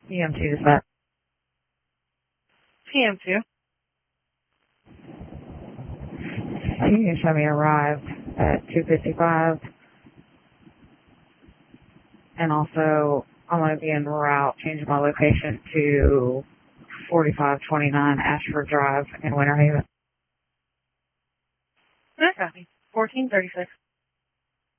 PM2 is that? PM2. You can show me arrived at 2:55. And also, I'm going to be en route, changing my location to 4529 Ashford Drive in Winter Haven. That copy. 1436.